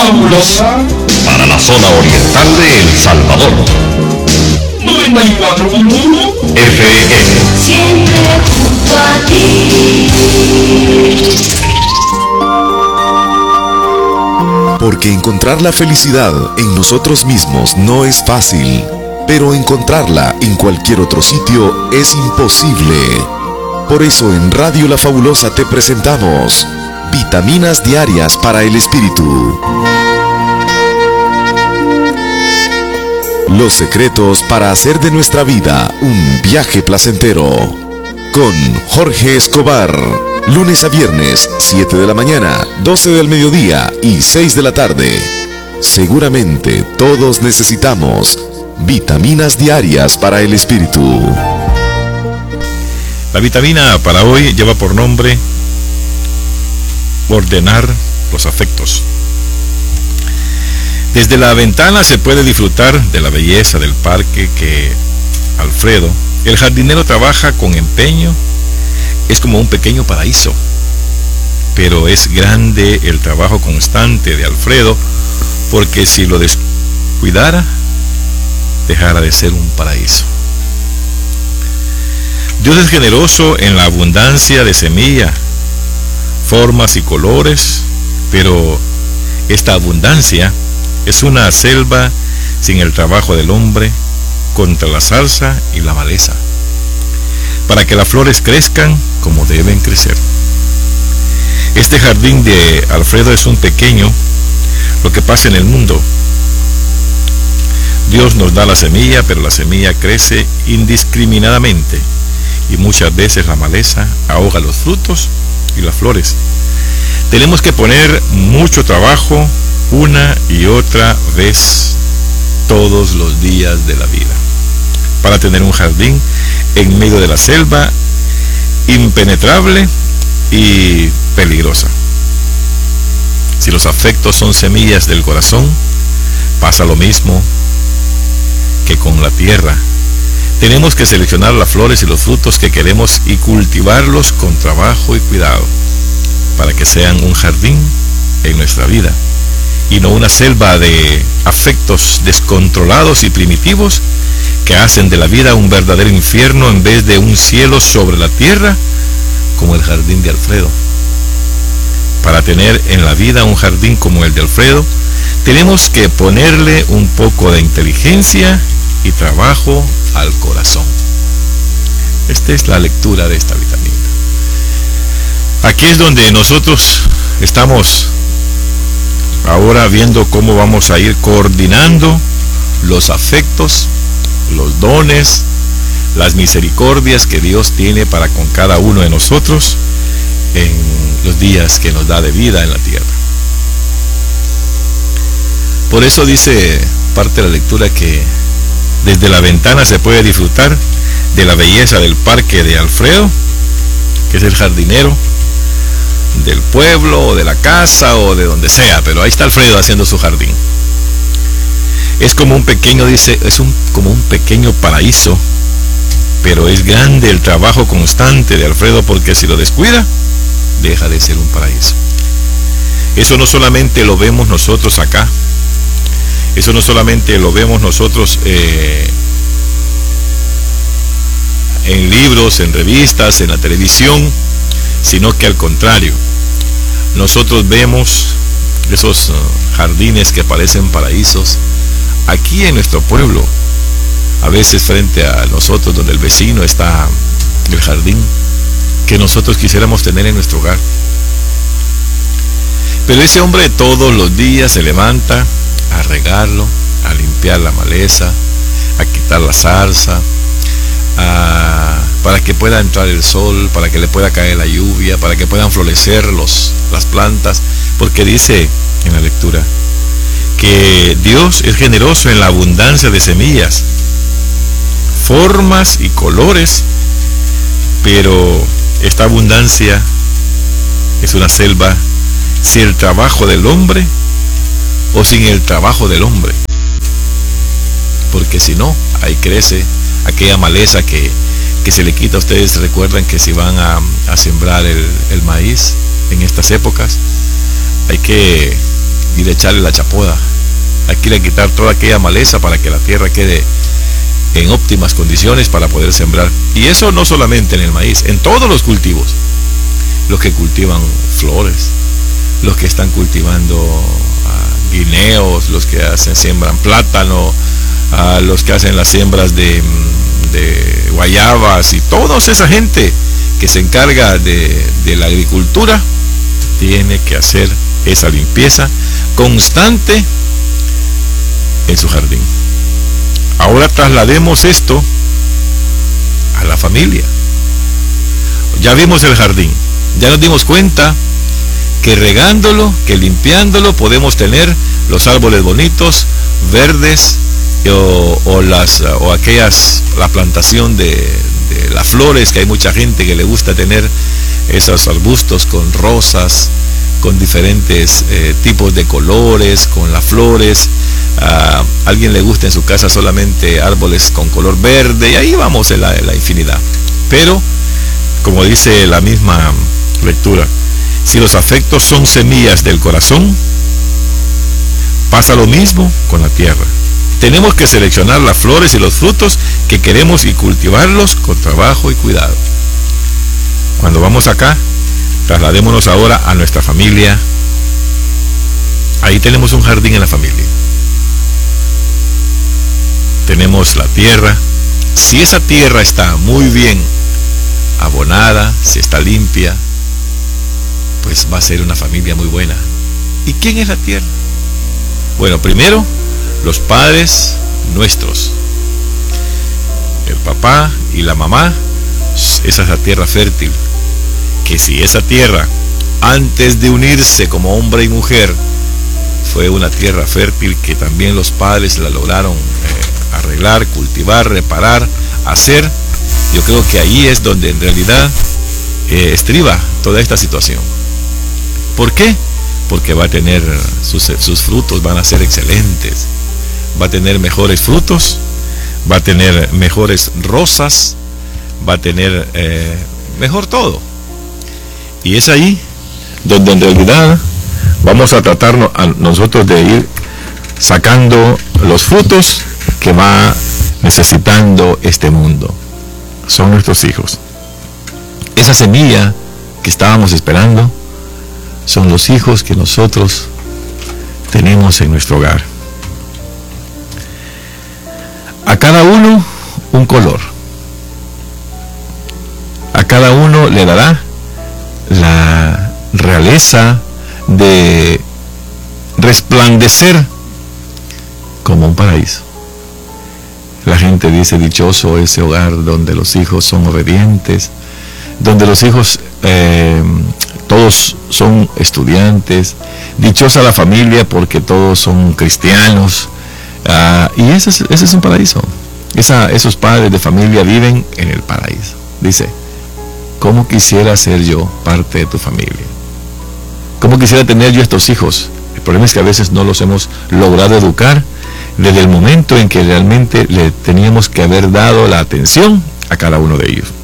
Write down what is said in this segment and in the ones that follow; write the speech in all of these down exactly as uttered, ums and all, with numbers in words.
Fabulosa para la zona oriental de El Salvador. noventa y cuatro punto uno F M. Siempre junto a ti. Porque encontrar la felicidad en nosotros mismos no es fácil, pero encontrarla en cualquier otro sitio es imposible. Por eso en Radio La Fabulosa te presentamos Vitaminas Diarias para el Espíritu. Los secretos para hacer de nuestra vida un viaje placentero. Con Jorge Escobar. Lunes a viernes, siete de la mañana, doce del mediodía y seis de la tarde. Seguramente todos necesitamos vitaminas diarias para el espíritu. La vitamina para hoy lleva por nombre ordenar los afectos. Desde la ventana se puede disfrutar de la belleza del parque que Alfredo, el jardinero, trabaja con empeño. Es como un pequeño paraíso, pero es grande el trabajo constante de Alfredo, porque si lo descuidara, dejara de ser un paraíso. Dios es generoso en la abundancia de semilla, formas y colores, pero esta abundancia es una selva sin el trabajo del hombre contra la zarza y la maleza, para que las flores crezcan como deben crecer. Este jardín de Alfredo es un pequeño lo que pasa en el mundo. Dios nos da la semilla, pero la semilla crece indiscriminadamente y muchas veces la maleza ahoga los frutos y las flores. Tenemos que poner mucho trabajo una y otra vez todos los días de la vida para tener un jardín en medio de la selva impenetrable y peligrosa. Si los afectos son semillas del corazón, pasa lo mismo que con la tierra. Tenemos que seleccionar las flores y los frutos que queremos y cultivarlos con trabajo y cuidado para que sean un jardín en nuestra vida y no una selva de afectos descontrolados y primitivos que hacen de la vida un verdadero infierno en vez de un cielo sobre la tierra, como el jardín de Alfredo. Para tener en la vida un jardín como el de Alfredo, tenemos que ponerle un poco de inteligencia y trabajo al corazón. Esta es la lectura de esta vitamina. Aquí es donde nosotros estamos ahora viendo cómo vamos a ir coordinando los afectos, los dones, las misericordias que Dios tiene para con cada uno de nosotros en los días que nos da de vida en la tierra. Por eso dice parte de la lectura que desde la ventana se puede disfrutar de la belleza del parque de Alfredo, que es el jardinero del pueblo o de la casa o de donde sea, pero ahí está Alfredo haciendo su jardín. Es como un pequeño, dice, es un, como un pequeño paraíso, pero es grande el trabajo constante de Alfredo, porque si lo descuida, deja de ser un paraíso. Eso no solamente lo vemos nosotros acá, eso no solamente lo vemos nosotros eh, en libros, en revistas, en la televisión, sino que al contrario, nosotros vemos esos uh, jardines que parecen paraísos aquí en nuestro pueblo, a veces frente a nosotros, donde el vecino está en el jardín que nosotros quisiéramos tener en nuestro hogar. Pero ese hombre todos los días se levanta a regarlo, a limpiar la maleza, a quitar la zarza, a, para que pueda entrar el sol, para que le pueda caer la lluvia, para que puedan florecer los, las plantas, porque dice en la lectura que Dios es generoso en la abundancia de semillas, formas y colores, pero esta abundancia es una selva sin el trabajo del hombre o sin el trabajo del hombre, porque si no, ahí crece aquella maleza que, que se le quita. Ustedes recuerdan que si van a, a sembrar el, el maíz en estas épocas, hay que y de echarle la chapoda. Hay que ir a quitar toda aquella maleza para que la tierra quede en óptimas condiciones para poder sembrar. Y eso no solamente en el maíz, en todos los cultivos. Los que cultivan flores, los que están cultivando uh, guineos, los que hacen, siembran plátano, uh, los que hacen las siembras de, de guayabas, y toda esa gente que se encarga de, de la agricultura tiene que hacer esa limpieza constante en su jardín. Ahora traslademos esto a la familia. Ya vimos el jardín, ya nos dimos cuenta que regándolo, que limpiándolo, podemos tener los árboles bonitos, verdes, o, o las o aquellas, la plantación de, de las flores, que hay mucha gente que le gusta tener esos arbustos con rosas, con diferentes eh, tipos de colores, con las flores. A alguien le gusta en su casa solamente árboles con color verde, y ahí vamos en la, en la infinidad. Pero, como dice la misma lectura, si los afectos son semillas del corazón, pasa lo mismo con la tierra. Tenemos que seleccionar las flores y los frutos que queremos y cultivarlos con trabajo y cuidado. Cuando vamos acá, trasladémonos ahora a nuestra familia. Ahí tenemos un jardín en la familia. Tenemos la tierra. Si esa tierra está muy bien abonada, si está limpia, pues va a ser una familia muy buena. ¿Y quién es la tierra? Bueno, primero, los padres nuestros, el papá y la mamá. Esa es la tierra fértil, que si esa tierra, antes de unirse como hombre y mujer, fue una tierra fértil, que también los padres la lograron eh, arreglar, cultivar, reparar, hacer, yo creo que ahí es donde en realidad eh, estriba toda esta situación. ¿Por qué? Porque va a tener sus, sus frutos, van a ser excelentes, va a tener mejores frutos, va a tener mejores rosas, va a tener eh, mejor todo. Y es ahí donde en realidad vamos a tratar a nosotros de ir sacando los frutos que va necesitando este mundo. Son nuestros hijos. Esa semilla que estábamos esperando son los hijos que nosotros tenemos en nuestro hogar. A cada uno un color. A cada uno le dará la realeza de resplandecer como un paraíso. La gente dice: dichoso ese hogar donde los hijos son obedientes, donde los hijos eh, todos son estudiantes, dichosa la familia porque todos son cristianos. Uh, y ese es, ese es un paraíso. Esa, esos padres de familia viven en el paraíso. Dice: ¿cómo quisiera ser yo parte de tu familia? ¿Cómo quisiera tener yo estos hijos? El problema es que a veces no los hemos logrado educar desde el momento en que realmente le teníamos que haber dado la atención a cada uno de ellos.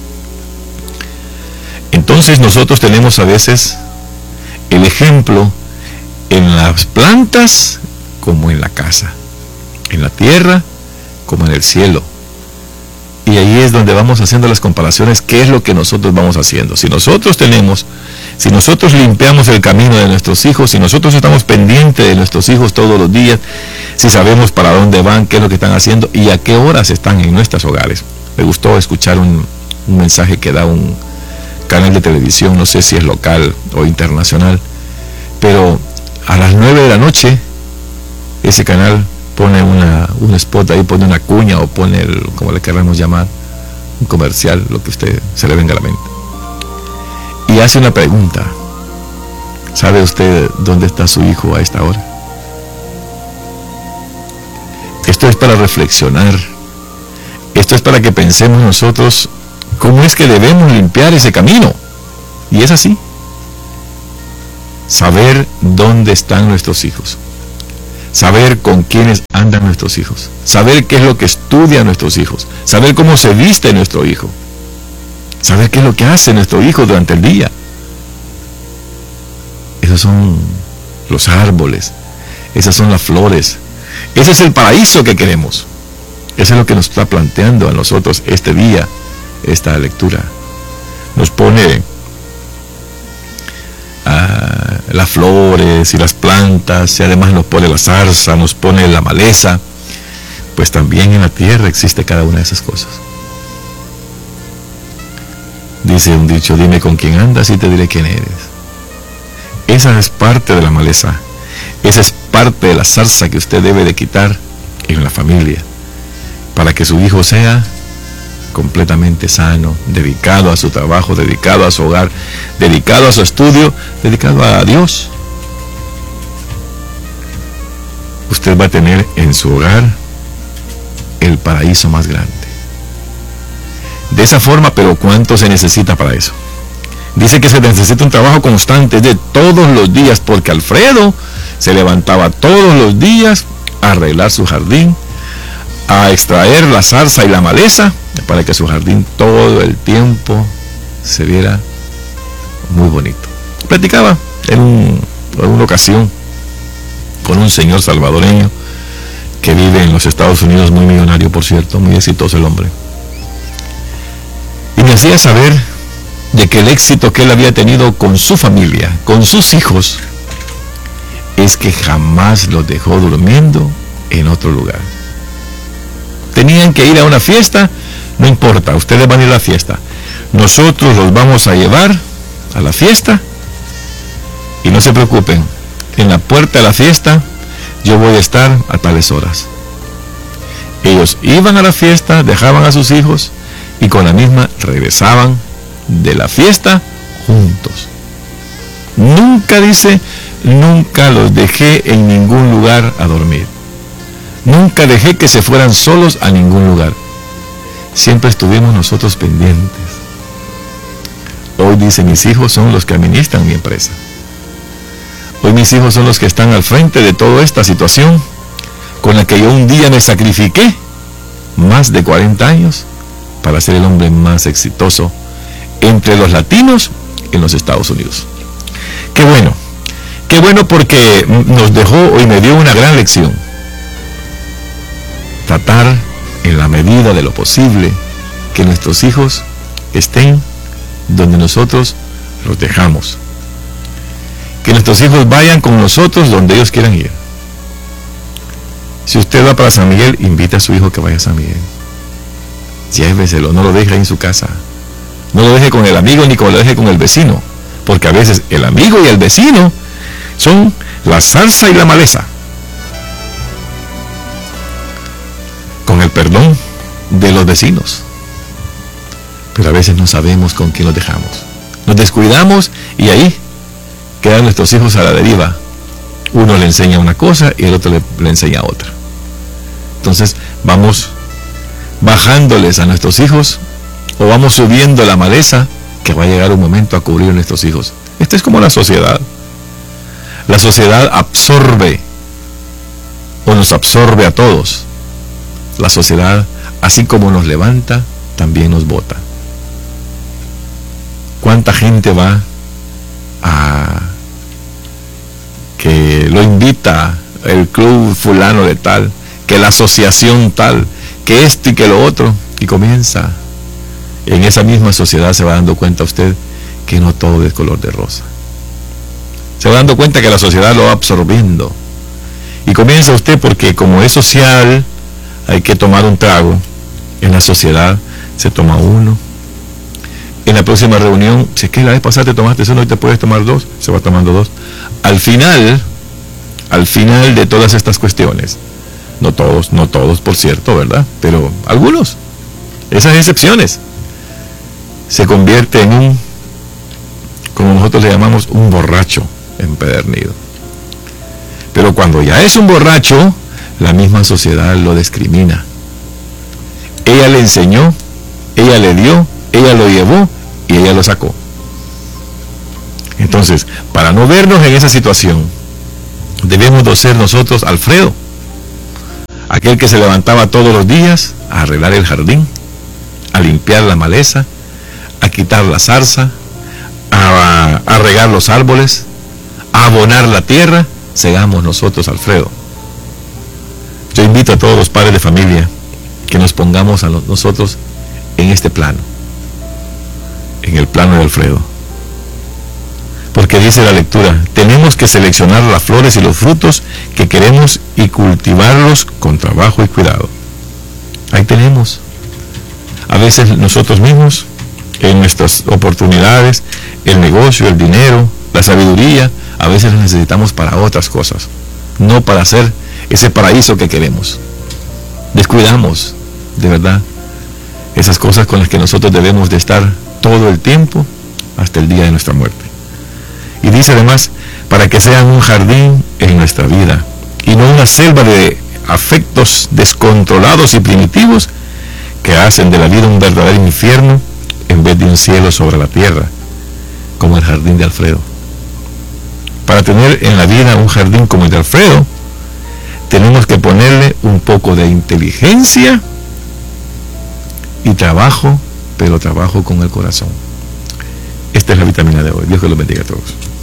Entonces nosotros tenemos a veces el ejemplo en las plantas como en la casa, en la tierra como en el cielo. Y ahí es donde vamos haciendo las comparaciones. ¿Qué es lo que nosotros vamos haciendo? Si nosotros tenemos, si nosotros limpiamos el camino de nuestros hijos, si nosotros estamos pendientes de nuestros hijos todos los días, si sabemos para dónde van, qué es lo que están haciendo y a qué horas están en nuestros hogares. Me gustó escuchar un, un mensaje que da un canal de televisión, no sé si es local o internacional, pero a las nueve de la noche ese canal pone una, un spot ahí, pone una cuña o pone, el, como le queramos llamar, un comercial, lo que usted se le venga a la mente. Y hace una pregunta: ¿sabe usted dónde está su hijo a esta hora? Esto es para reflexionar. Esto es para que pensemos nosotros cómo es que debemos limpiar ese camino. Y es así. Saber dónde están nuestros hijos. Saber con quiénes andan nuestros hijos. Saber qué es lo que estudian nuestros hijos. Saber cómo se viste nuestro hijo. Saber qué es lo que hace nuestro hijo durante el día. Esos son los árboles, esas son las flores. Ese es el paraíso que queremos. Eso es lo que nos está planteando a nosotros este día, esta lectura. Nos pone uh, las flores y las plantas, y además nos pone la zarza, nos pone la maleza. Pues también en la tierra existe cada una de esas cosas. Dice un dicho, dime con quién andas y te diré quién eres. Esa es parte de la maleza. Esa es parte de la zarza que usted debe de quitar en la familia, para que su hijo sea completamente sano, dedicado a su trabajo, dedicado a su hogar, dedicado a su estudio, dedicado a Dios. Usted va a tener en su hogar el paraíso más grande. De esa forma, pero ¿cuánto se necesita para eso? Dice que se necesita un trabajo constante de todos los días, porque Alfredo se levantaba todos los días a arreglar su jardín, a extraer la zarza y la maleza, para que su jardín todo el tiempo se viera muy bonito. Platicaba en, un, en una ocasión con un señor salvadoreño que vive en los Estados Unidos, muy millonario, por cierto, muy exitoso el hombre. Y me hacía saber de que el éxito que él había tenido con su familia, con sus hijos, es que jamás los dejó durmiendo en otro lugar. Tenían que ir a una fiesta, no importa, ustedes van a ir a la fiesta. Nosotros los vamos a llevar a la fiesta y no se preocupen, en la puerta de la fiesta yo voy a estar a tales horas. Ellos iban a la fiesta, dejaban a sus hijos y con la misma regresaban de la fiesta juntos. Nunca, dice, nunca los dejé en ningún lugar a dormir. Nunca dejé que se fueran solos a ningún lugar. Siempre estuvimos nosotros pendientes. Hoy, dice, mis hijos son los que administran mi empresa. Hoy mis hijos son los que están al frente de toda esta situación con la que yo un día me sacrifiqué más de cuarenta años para ser el hombre más exitoso entre los latinos en los Estados Unidos. Qué bueno, qué bueno, porque nos dejó y me dio una gran lección. Tratar en la medida de lo posible que nuestros hijos estén donde nosotros los dejamos. Que nuestros hijos vayan con nosotros donde ellos quieran ir. Si usted va para San Miguel, invita a su hijo que vaya a San Miguel. Lléveselo, no lo deje en su casa. No lo deje con el amigo ni con, lo deje con el vecino. Porque a veces el amigo y el vecino son la zarza y la maleza. Con el perdón de los vecinos. Pero a veces no sabemos con quién los dejamos. Nos descuidamos y ahí quedan nuestros hijos a la deriva. Uno le enseña una cosa y el otro le, le enseña otra. Entonces vamos bajándoles a nuestros hijos o vamos subiendo la maleza que va a llegar un momento a cubrir a nuestros hijos. Esto es como la sociedad. La sociedad absorbe o nos absorbe a todos. La sociedad, así como nos levanta, también nos bota. ¿Cuánta gente va a que lo invita el club fulano de tal, que la asociación tal, que esto y que lo otro, y comienza? En esa misma sociedad se va dando cuenta usted que no todo es color de rosa. Se va dando cuenta que la sociedad lo va absorbiendo. Y comienza usted, porque como es social, hay que tomar un trago. En la sociedad se toma uno. En la próxima reunión, si es que la vez pasada te tomaste uno y te puedes tomar dos, se va tomando dos. Al final, al final de todas estas cuestiones, no todos, no todos por cierto, ¿verdad? Pero algunos, esas excepciones, se convierte en un, como nosotros le llamamos, un borracho empedernido. Pero cuando ya es un borracho, la misma sociedad lo discrimina. Ella le enseñó, ella le dio, ella lo llevó y ella lo sacó. Entonces, para no vernos en esa situación, debemos de ser nosotros Alfredo, aquel que se levantaba todos los días a arreglar el jardín, a limpiar la maleza, a quitar la zarza, a, a regar los árboles, a abonar la tierra seamos nosotros, Alfredo. Yo invito a todos los padres de familia que nos pongamos a nosotros en este plano, en el plano de Alfredo. Porque dice la lectura, tenemos que seleccionar las flores y los frutos que queremos y cultivarlos con trabajo y cuidado. Ahí tenemos. A veces nosotros mismos, en nuestras oportunidades, el negocio, el dinero, la sabiduría, a veces las necesitamos para otras cosas, no para hacer ese paraíso que queremos. Descuidamos, de verdad, esas cosas con las que nosotros debemos de estar todo el tiempo hasta el día de nuestra muerte. Y dice además, para que sean un jardín en nuestra vida y no una selva de afectos descontrolados y primitivos que hacen de la vida un verdadero infierno en vez de un cielo sobre la tierra, como el jardín de Alfredo. Para tener en la vida un jardín como el de Alfredo, tenemos que ponerle un poco de inteligencia y trabajo, pero trabajo con el corazón. Esta es la vitamina de hoy. Dios que los bendiga a todos.